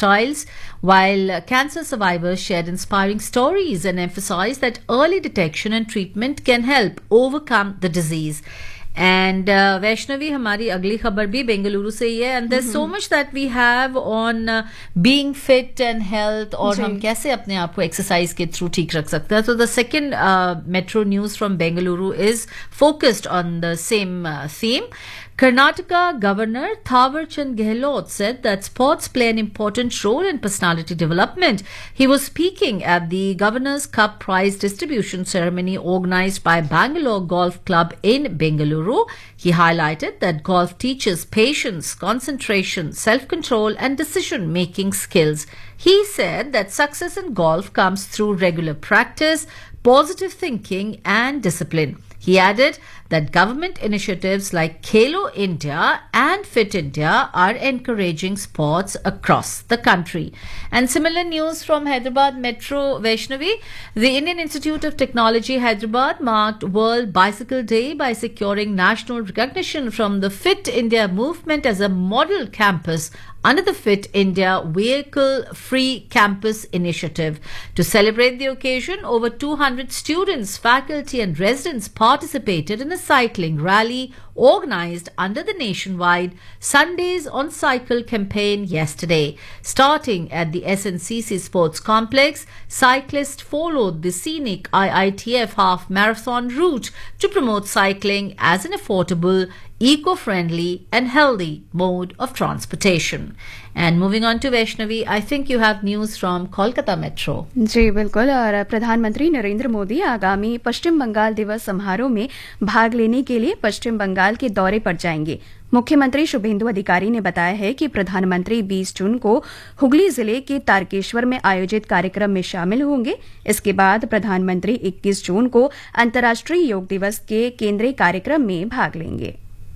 lifestyles, while cancer survivors shared inspiring stories and emphasized that early detection and treatment can help overcome the disease. And Vaishnavi, हमारी अगली खबर भी बेंगलुरु से ही है. And there's so much that we have on being fit and health, और हम कैसे अपने आप को exercise के through ठीक रख सकते हैं. So the second metro news from Bengaluru is focused on the same theme. Karnataka Governor Thawar Chand Gehlot said that sports play an important role in personality development. He was speaking at the Governor's Cup Prize distribution ceremony organized by Bangalore Golf Club in Bengaluru. He highlighted that golf teaches patience, concentration, self-control and decision-making skills. He said that success in golf comes through regular practice, positive thinking and discipline. He added that government initiatives like Khelo India and Fit India are encouraging sports across the country. And similar news from Hyderabad Metro, Vaishnavi. The Indian Institute of Technology Hyderabad marked World Bicycle Day by securing national recognition from the Fit India movement as a model campus under the Fit India Vehicle Free Campus Initiative. To celebrate the occasion, over 200 students, faculty and residents participated in a cycling rally organized under the nationwide Sundays on Cycle campaign yesterday. Starting at the SNCC Sports Complex, cyclists followed the scenic IITF half marathon route to promote cycling as an affordable, eco-friendly and healthy mode of transportation. And moving on to Vaishnavi, I think you have news from Kolkata Metro. जी बिल्कुल. और प्रधानमंत्री नरेंद्र मोदी आगामी पश्चिम बंगाल दिवस समारोह में भाग लेने के लिए पश्चिम बंगाल के दौरे पर जाएंगे. मुख्यमंत्री शुभेंदु अधिकारी ने बताया है कि प्रधानमंत्री 20 जून को हुगली जिले के तारकेश्वर में आयोजित कार्यक्रम में शामिल होंगे. इसके बाद प्रधानमंत्री 21 जून को अंतर्राष्ट्रीय योग दिवस के केंद्रीय कार्यक्रम में भाग लेंगे.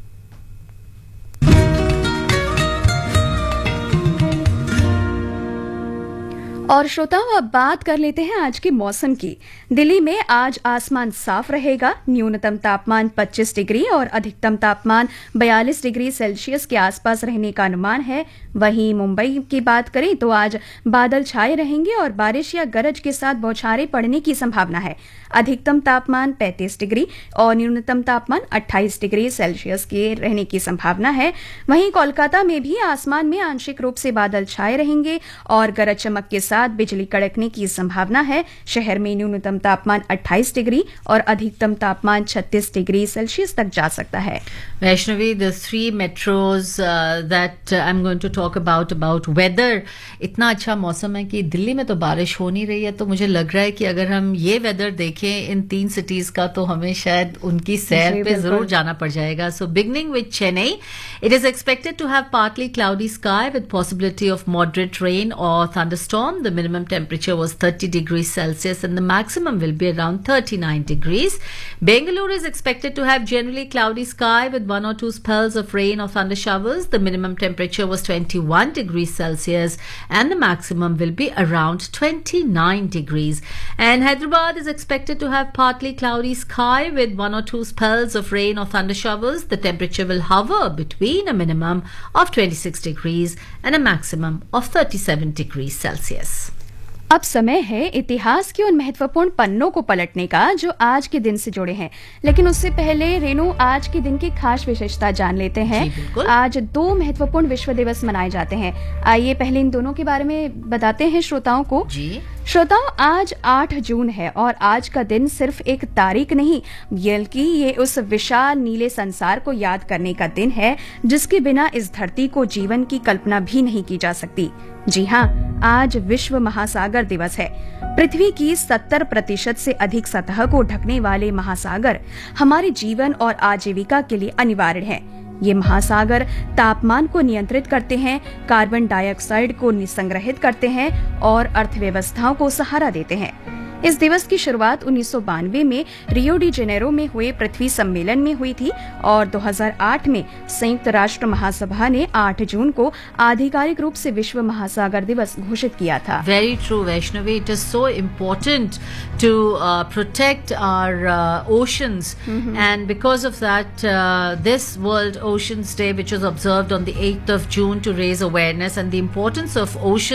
और श्रोताओं, अब बात कर लेते हैं आज के मौसम की. दिल्ली में आज आसमान साफ रहेगा. न्यूनतम तापमान 25 डिग्री और अधिकतम तापमान 42 डिग्री सेल्सियस के आसपास रहने का अनुमान है. वहीं मुंबई की बात करें तो आज बादल छाए रहेंगे और बारिश या गरज के साथ बौछारें पड़ने की संभावना है. अधिकतम तापमान 35 डिग्री और न्यूनतम तापमान 28 डिग्री सेल्सियस के रहने की संभावना है. वहीं कोलकाता में भी आसमान में आंशिक रूप से बादल छाए रहेंगे और गरज चमक के साथ बिजली कड़कने की संभावना है. शहर में न्यूनतम तापमान 28 डिग्री और अधिकतम तापमान 36 डिग्री सेल्सियस तक जा सकता है. Vaishnavi, the three metros that I'm going to talk about weather. इतना अच्छा मौसम है कि दिल्ली में तो बारिश हो नहीं रही है, तो मुझे लग रहा है कि अगर हम ये वेदर देखें इन तीन सिटीज का तो हमें शायद उनकी सैर पे जरूर जाना पड़ जाएगा. So beginning with Chennai, it is expected to have partly cloudy sky with possibility of moderate rain or thunderstorm. The minimum temperature was 30 degrees Celsius and the maximum will be around 39 degrees. Bengaluru is expected to have generally cloudy sky with one or two spells of rain or thunder showers. The minimum temperature was 21 degrees Celsius and the maximum will be around 29 degrees. And Hyderabad is expected to have partly cloudy sky with one or two spells of rain or thunder showers. The temperature will hover between a minimum of 26 degrees and a maximum of 37 degrees Celsius. अब समय है इतिहास के उन महत्वपूर्ण पन्नों को पलटने का जो आज के दिन से जुड़े हैं. लेकिन उससे पहले रेनू, आज के दिन की खास विशेषता जान लेते हैं. आज 2 महत्वपूर्ण विश्व दिवस मनाए जाते हैं. आइए पहले इन दोनों के बारे में बताते हैं श्रोताओं को. श्रोताओं, आज 8 जून है और आज का दिन सिर्फ एक तारीख नहीं बल्कि ये उस विशाल नीले संसार को याद करने का दिन है जिसके बिना इस धरती को जीवन की कल्पना भी नहीं की जा सकती. जी हाँ, आज विश्व महासागर दिवस है. पृथ्वी की 70% से अधिक सतह को ढकने वाले महासागर हमारे जीवन और आजीविका के लिए अनिवार्य हैं. ये महासागर तापमान को नियंत्रित करते हैं, कार्बन डाइऑक्साइड को संग्रहित करते हैं और अर्थव्यवस्थाओं को सहारा देते हैं. इस दिवस की शुरुआत 1992 में रियो डी जेनेरो में हुए पृथ्वी सम्मेलन में हुई थी और 2008 में संयुक्त राष्ट्र महासभा ने 8 जून को आधिकारिक रूप से विश्व महासागर दिवस घोषित किया था. Very true, Vaishnavi. It is so important to protect our oceans, and because of that, this World Oceans Day, which was observed on the 8th of June to raise awareness and the importance of oceans